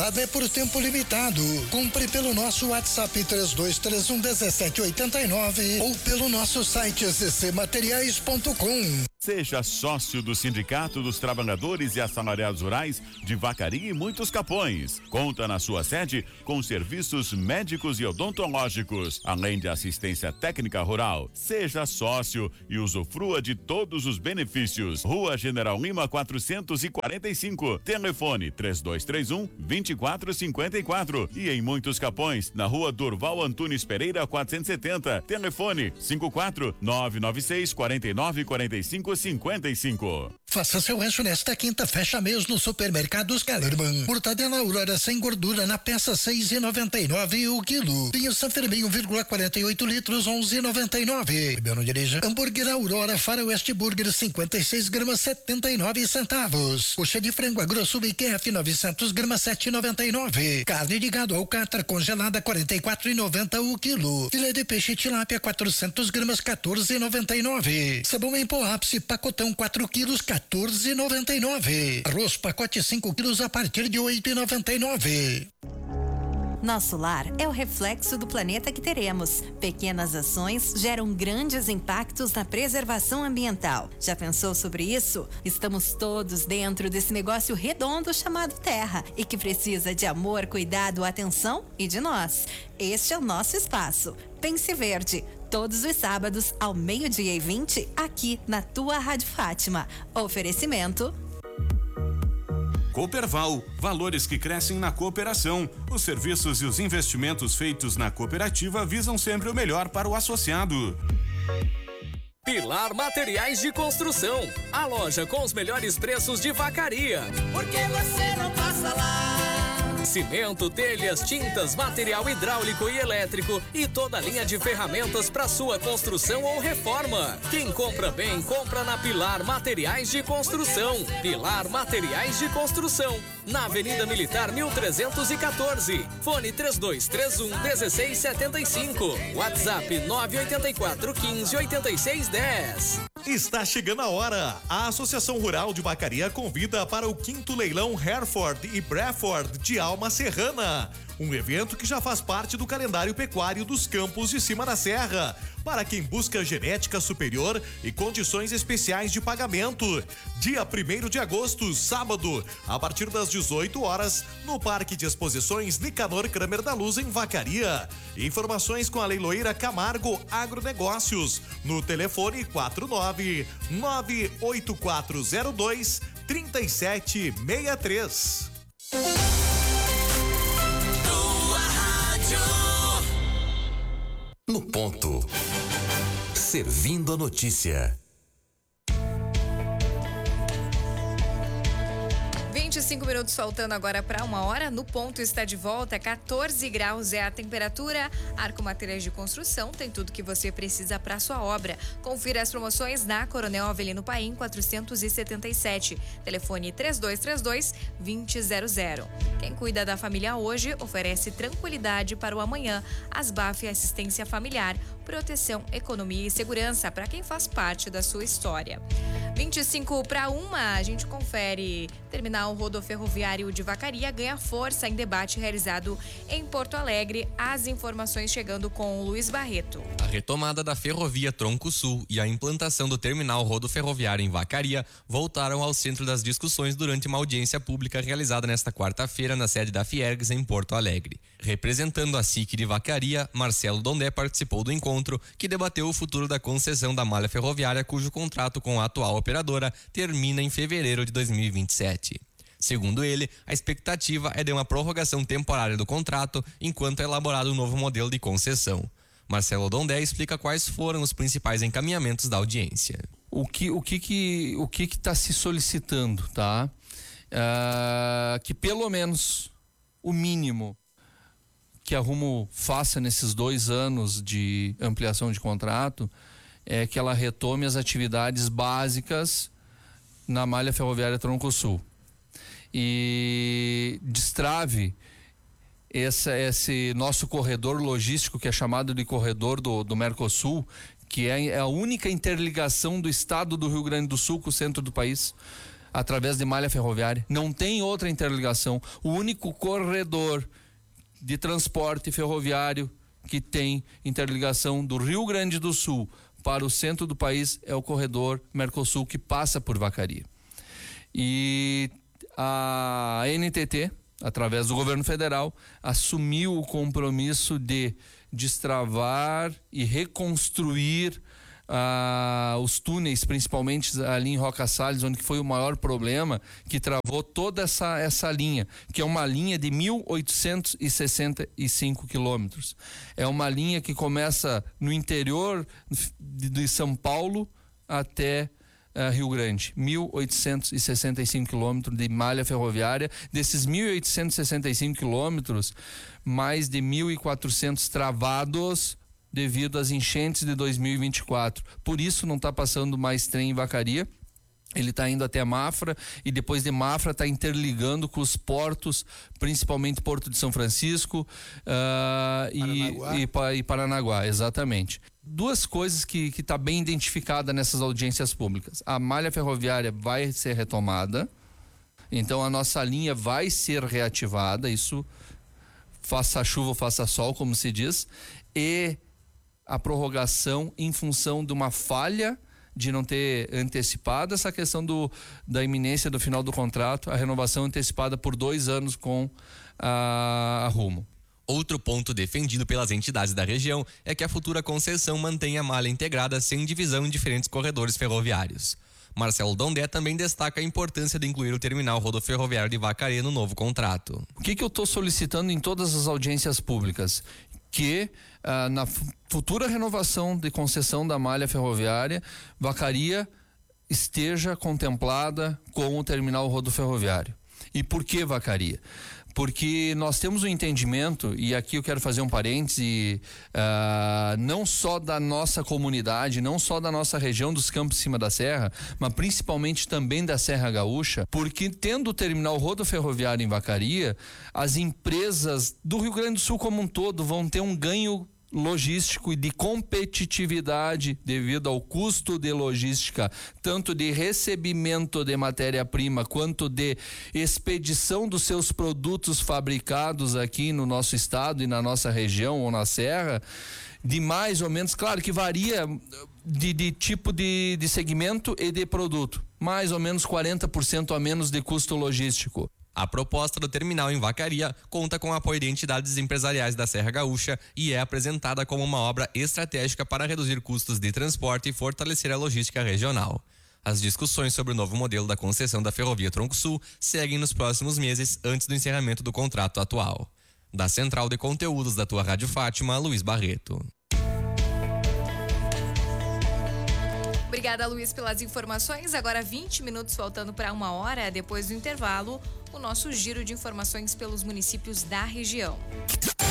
reservado é por tempo limitado. Compre pelo nosso WhatsApp 3231-1789 ou pelo nosso site ccmateriais.com. Seja sócio do Sindicato dos Trabalhadores e Assalariados Rurais de Vacaria e muitos Capões. Conta na sua sede com serviços médicos e odontológicos, além de assistência técnica rural. Seja sócio e usufrua de todos os benefícios. Rua General Lima 445. Telefone 3231-2454. E em muitos Capões, na Rua Durval Antunes Pereira 470. Telefone 54-996-4945-55. Faça seu rancho nesta quinta, fecha mês no Supermercados Kellerman. Mortadela Aurora sem gordura na peça 6,99 o quilo. Vinho Sanfermin 1,48 litros 11,99. Meu não dirija. Hambúrguer Aurora Faroeste Burger 56 gramas 79 centavos. Coxa de frango grosso BQF 900 gramas 7,99. Carne de gado alcatra congelada 44,90 o quilo. Filé de peixe tilápia 400 gramas 14,99. Sabão em pó ápice pacotão 4 quilos 14,99. Arroz pacote 5 quilos a partir de 8,99. Nosso lar é o reflexo do planeta que teremos. Pequenas ações geram grandes impactos na preservação ambiental. Já pensou sobre isso? Estamos todos dentro desse negócio redondo chamado Terra e que precisa de amor, cuidado, atenção e de nós. Este é o nosso espaço. Pense Verde. Todos os sábados ao 12:20 aqui na tua Rádio Fátima. Oferecimento Cooperval, valores que crescem na cooperação. Os serviços e os investimentos feitos na cooperativa visam sempre o melhor para o associado. Pilar Materiais de Construção, a loja com os melhores preços de Vacaria. Por que você não passa lá? Cimento, telhas, tintas, material hidráulico e elétrico e toda a linha de ferramentas para sua construção ou reforma. Quem compra bem, compra na Pilar Materiais de Construção. Pilar Materiais de Construção, na Avenida Militar 1314. Fone 3231-1675. WhatsApp 984-15-8610. Está chegando a hora. A Associação Rural de Vacaria convida para o 5º leilão Hereford e Breford de Alma Serrana. Um evento que já faz parte do calendário pecuário dos campos de cima da serra, para quem busca genética superior e condições especiais de pagamento. Dia 1º de agosto, sábado, a partir das 18 horas, no Parque de Exposições Nicanor Kramer da Luz, em Vacaria. Informações com a leiloeira Camargo Agronegócios, no telefone 49-98402-3763. No ponto. Servindo a notícia. 25 minutos faltando agora para 1h. No ponto está de volta, 14 graus é a temperatura. Arco Materiais de Construção tem tudo que você precisa para sua obra. Confira as promoções na Coronel Avelino Paim 477. Telefone 3232-2000. Quem cuida da família hoje oferece tranquilidade para o amanhã. Asbaf Assistência Familiar, proteção, economia e segurança para quem faz parte da sua história. 25 para 1, a gente confere. Terminal Rodoferroviário de Vacaria ganha força em debate realizado em Porto Alegre. As informações chegando com o Luiz Barreto. A retomada da ferrovia Tronco Sul e a implantação do terminal rodoferroviário em Vacaria voltaram ao centro das discussões durante uma audiência pública realizada nesta quarta-feira na sede da Fiergs em Porto Alegre. Representando a SIC de Vacaria, Marcelo Dondé participou do encontro, que debateu o futuro da concessão da malha ferroviária, cujo contrato com a atual operadora termina em fevereiro de 2027. Segundo ele, a expectativa é de uma prorrogação temporária do contrato enquanto é elaborado um novo modelo de concessão. Marcelo Dondé explica quais foram os principais encaminhamentos da audiência. O que está se solicitando, tá? Que pelo menos o mínimo que a Rumo faça nesses 2 anos de ampliação de contrato é que ela retome as atividades básicas na malha ferroviária Tronco Sul e destrave esse nosso corredor logístico, que é chamado de corredor do Mercosul, que é a única interligação do estado do Rio Grande do Sul com o centro do país. através de malha ferroviária. Não tem outra interligação. O único corredor de transporte ferroviário que tem interligação do Rio Grande do Sul para o centro do país é o corredor Mercosul, que passa por Vacaria. E a NTT, através do governo federal, assumiu o compromisso de destravar e reconstruir os túneis, principalmente ali em Roca Salles, onde foi o maior problema, que travou toda essa linha, que é uma linha de 1.865 quilômetros. É uma linha que começa no interior de São Paulo até Rio Grande, 1.865 quilômetros de malha ferroviária. Desses 1.865 quilômetros, mais de 1.400 travados devido às enchentes de 2024. Por isso não está passando mais trem em Vacaria. Ele está indo até Mafra e depois de Mafra está interligando com os portos, principalmente Porto de São Francisco e Paranaguá, exatamente. Duas coisas que está bem identificada nessas audiências públicas. A malha ferroviária vai ser retomada, então a nossa linha vai ser reativada, isso faça chuva ou faça sol, como se diz, e a prorrogação em função de uma falha de não ter antecipado essa questão da iminência do final do contrato, a renovação antecipada por 2 anos com a Rumo. Outro ponto defendido pelas entidades da região é que a futura concessão mantenha a malha integrada sem divisão em diferentes corredores ferroviários. Marcelo Dondé também destaca a importância de incluir o terminal rodoferroviário de Vacaria no novo contrato. O que eu estou solicitando em todas as audiências públicas? Que na futura renovação de concessão da malha ferroviária, Vacaria esteja contemplada com o terminal rodoferroviário. E por que Vacaria? Porque nós temos um entendimento, e aqui eu quero fazer um parêntese, não só da nossa comunidade, não só da nossa região dos Campos de Cima da Serra, mas principalmente também da Serra Gaúcha, porque tendo o terminal rodoferroviário em Vacaria, as empresas do Rio Grande do Sul como um todo vão ter um ganho logístico e de competitividade devido ao custo de logística, tanto de recebimento de matéria-prima quanto de expedição dos seus produtos fabricados aqui no nosso estado e na nossa região ou na serra, de mais ou menos, claro que varia de tipo de segmento e de produto, mais ou menos 40% a menos de custo logístico. A proposta do terminal em Vacaria conta com o apoio de entidades empresariais da Serra Gaúcha e é apresentada como uma obra estratégica para reduzir custos de transporte e fortalecer a logística regional. As discussões sobre o novo modelo da concessão da Ferrovia Tronco Sul seguem nos próximos meses antes do encerramento do contrato atual. Da Central de Conteúdos da tua Rádio Fátima, Luiz Barreto. Obrigada, Luiz, pelas informações. Agora 20 minutos faltando para 1h, depois do intervalo, o nosso giro de informações pelos municípios da região.